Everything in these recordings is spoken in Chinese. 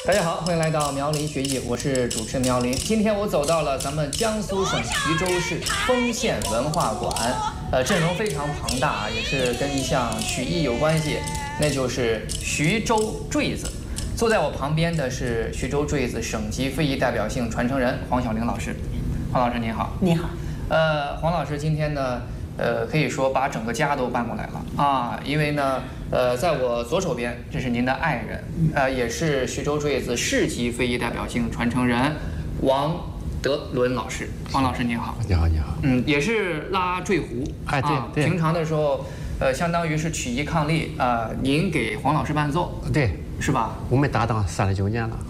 大家好，欢迎来到苗林学艺，我是主持人苗林。今天我走到了咱们江苏省徐州市丰县文化馆，阵容非常庞大啊，也是跟一项曲艺有关系，那就是徐州坠子。坐在我旁边的是徐州坠子省级非遗代表性传承人黄晓玲老师。黄老师您好。 你好。 黄老师今天呢，可以说把整个家都搬过来了啊，因为呢。在我左手边，这是您的爱人，也是徐州坠子市级非遗代表性传承人王德伦老师。王老师您好。 你好，你好。 也是拉坠胡。 哎，对。 平常的时候，相当于是曲艺伉俪，您给黄老师伴奏。 对。 是吧？ 我们搭档39年了。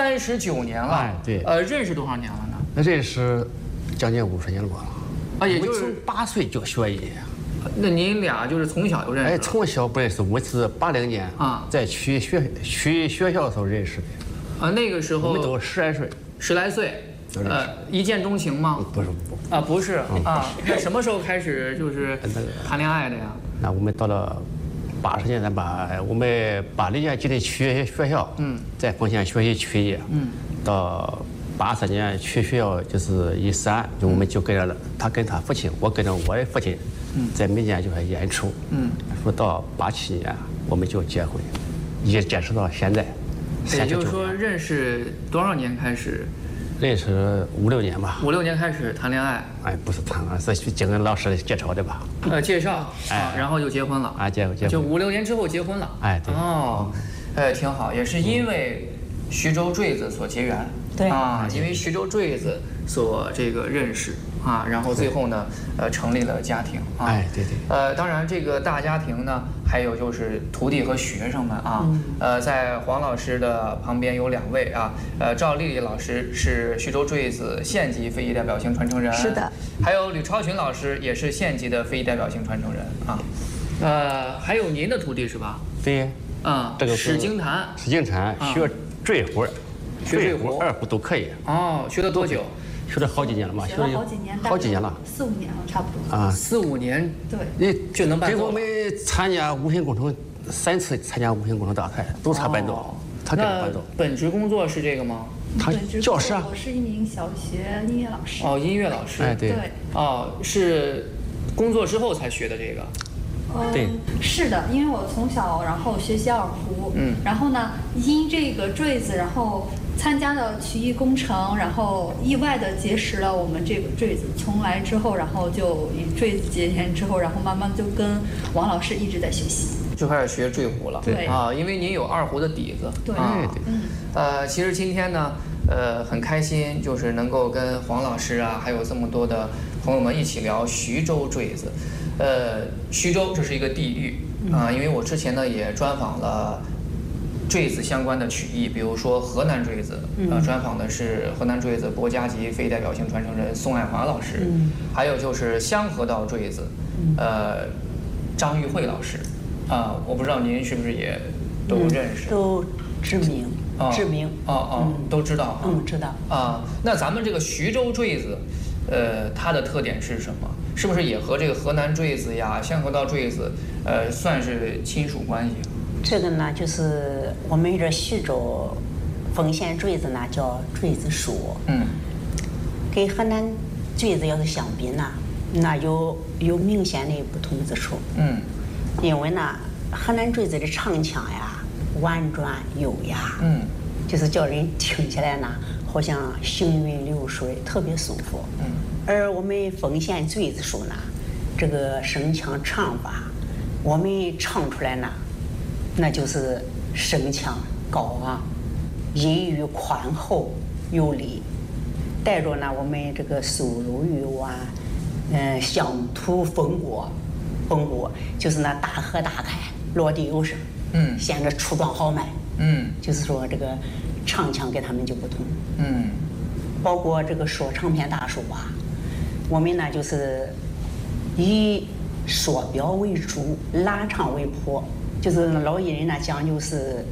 39年了。 哎，对。 认识多少年了呢？ 认识将近50年了吧。 啊，也就是从8岁就学艺。 那您俩就是从小就认识？ 哎，从小不认识，我是80年啊，在去学校的时候认识的。 那个时候我们都10来岁。 10来岁。一见钟情吗？ 不是。 不是啊。那什么时候开始就是谈恋爱的呀？ 那我们到了80年代吧，我们80年进的去学校，在丰县学习曲艺，到83年去学校就是13，就我们就跟着他跟他父亲，我跟着我的父亲。在民间就是演出，说到87年我们就结婚，一直坚持到现在。 也就是说，认识多少年开始？ 认识5、6年吧。 5、6年开始谈恋爱？ 哎，不是谈恋爱，是经跟老师介绍的吧？ 介绍，然后就结婚了。 啊，结婚。 就5、6年之后结婚了。 哎，对。 哦，挺好，也是因为徐州坠子所结缘。 对啊，因为徐州坠子所这个认识啊，然后最后呢，成立了家庭啊。 哎，对。 当然这个大家庭呢，还有就是徒弟和学生们啊。在黄老师的旁边有2位啊，赵丽丽老师是徐州坠子县级非遗代表性传承人。 是的。 还有吕超群老师也是县级的非遗代表性传承人啊。还有您的徒弟是吧？ 对。 这个史经坛。 史经坛学坠胡。 学坠胡、 二胡都可以。 哦，学了多久？ 学了好几年了嘛， 学了好几年， 好几年了 ，4、5年了，差不多。 啊，4、5年， 对， 就能伴奏。 给我们参加五行工程3次参加五行工程大赛，都是他伴奏，他给我伴奏。 本职工作是这个吗？ 他教师啊。 我是一名小学音乐老师。 哦，音乐老师。 哎，对。 哦，是工作之后才学的这个。 对， 是的，因为我从小然后学习二胡，然后呢，因这个坠子，然后参加了曲艺工程，然后意外的结识了我们这个坠子。从来之后，然后就与坠子结缘之后，然后慢慢就跟王老师一直在学习， 就开始学坠胡了。 对啊，因为您有二胡的底子。 对， 其实今天呢，很开心，就是能够跟黄老师啊，还有这么多的朋友们一起聊徐州坠子。徐州这是一个地域啊，因为我之前呢也专访了坠子相关的曲艺，比如说河南坠子，专访的是河南坠子国家级非遗代表性传承人宋爱华老师，还有就是香河道坠子，张玉慧老师，我不知道您是不是也都认识？ 都知名，知名。 都知道。 知道。 那咱们这个徐州坠子，它的特点是什么？是不是也和这个河南坠子呀、香河道坠子，算是亲属关系？ 这个呢，就是我们这徐州丰县坠子呢叫坠子属，跟河南坠子要是相比呢，那有明显的不同之处，因为呢，河南坠子的唱腔呀婉转优雅，就是叫人听起来呢，好像行云流水，特别舒服，而我们丰县坠子属呢，这个声腔唱法，我们唱出来呢，那就是声腔高昂，音域宽厚有力，带着呢我们这个苏鲁豫皖，乡土风骨，就是那大河大开，落地有声，显得粗壮豪迈，就是说这个唱腔跟他们就不同，包括这个说唱片大叔啊。我们呢就是以说表为主，拉唱为谱，就是老艺人呢讲究是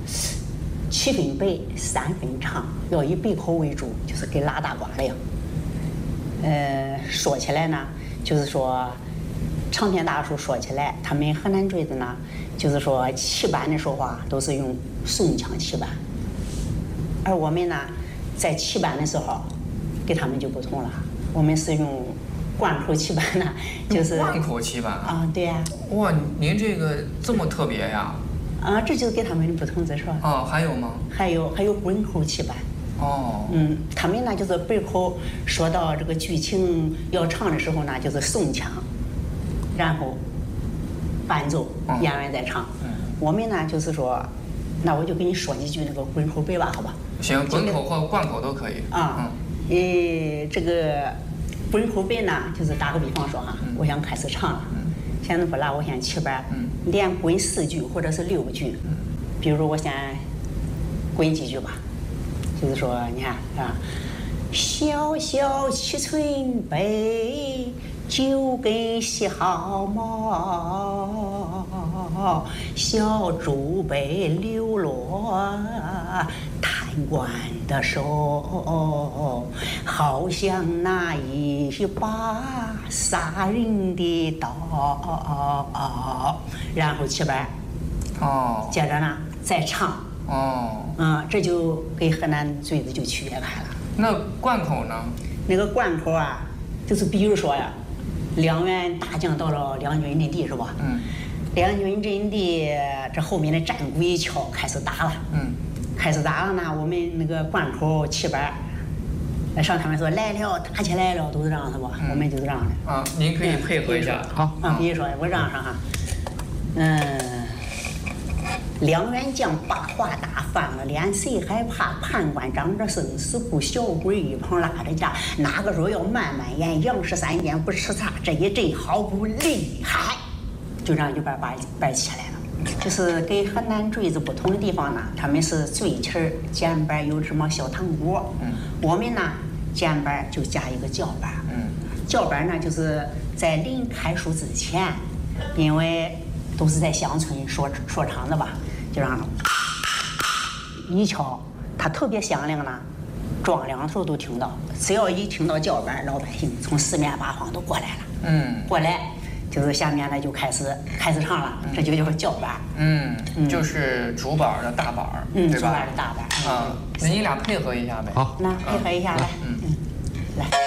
7分白3分唱，要以背口为主，就是跟拉大褂一样。说起来呢，就是说唱片大叔说起来，他们河南坠子呢，就是说起板的说话都是用宋腔起板， 而我们呢，在起板的时候，跟他们就不同了。我们是用贯口起板呢，就是贯口起板啊，对呀。 哇，您这个这么特别呀？ 啊，这就是跟他们的不同之处。 哦，还有吗？ 还有滚口起板。 哦。 他们呢就是本口说到这个剧情要唱的时候呢，就是送腔，然后伴奏，演员在唱。我们呢就是说，那我就给你说几句那个滚口白吧，好吧？ 行，滚口或贯口都可以。 啊，这个滚口白呢，就是打个比方说哈，我想开始唱了，现在不拉，我先起板，连滚4句或者是6句，比如我先滚几句吧，就是说你看啊，小小七寸白，9根细毫毛，小竹白流落贪官的手，好像那一把杀人的刀。然后起板，接着呢再唱。这就跟河南坠子就区别开了。 那贯口呢？ 那个贯口啊，就是比如说呀，两员大将到了两军阵地是吧？两军阵地这后面的战鼓一敲，开始打了。开始打了呢，我们那个贯口起板，上他们说来了，打起来了，都是这样是吧？我们就是这样的。 您可以配合一下。 好。 比如说我嚷上哈，两员将把话打翻了脸，谁害怕？判官张着生死簿，小鬼一旁拉着架。哪个说要慢慢演？杨13剑不吃茶，这一阵好不厉害？就这样就把板起来了。就是跟河南坠子不同的地方呢，他们是坠旗儿肩板有什么小糖果，我们呢肩板就加一个叫板。叫板呢就是在临开书之前，因为都是在乡村说唱的吧，就让一敲，它特别响亮呢，庄两头都听到。只要一听到叫板，老百姓从四面八方都过来了。过来就是下面呢就开始唱了，这就叫叫板。 就是主板的大板，对吧？ 主板的大板。 那你俩配合一下呗。 好， 那配合一下来。来。